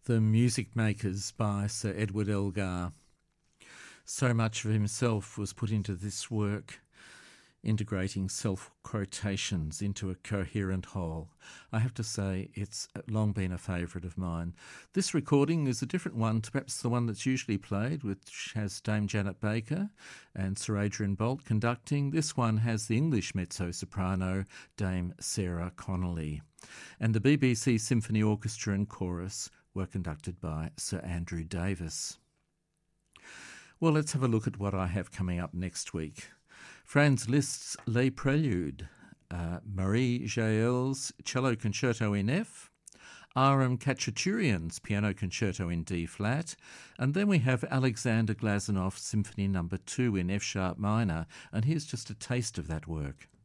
The Music Makers by Sir Edward Elgar. So much of himself was put into this work, integrating self-quotations into a coherent whole. I have to say it's long been a favourite of mine. This recording is a different one to perhaps the one that's usually played, which has Dame Janet Baker and Sir Adrian Boult conducting. This one has the English mezzo-soprano Dame Sarah Connolly. And the BBC Symphony Orchestra and Chorus were conducted by Sir Andrew Davis. Well, let's have a look at what I have coming up next week. Franz Liszt's Les Préludes, Marie Jael's Cello Concerto in F, Aram Khachaturian's Piano Concerto in D-flat, and then we have Alexander Glazonov's Symphony No. 2 in F-sharp minor, and here's just a taste of that work.